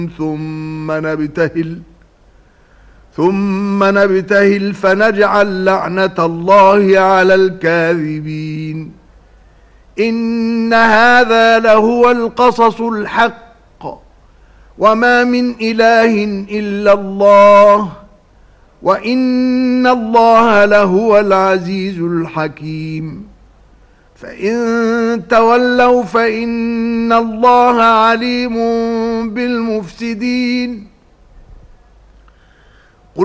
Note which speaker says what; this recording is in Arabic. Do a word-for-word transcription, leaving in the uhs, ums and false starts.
Speaker 1: ثم نبتهل ثم نبتهل فنجعل لعنة الله على الكاذبين. إن هذا لهو القصص الحق وما من إله إلا الله وإن الله لهو العزيز الحكيم. فإن تولوا فإن الله عليم بالمفسدين.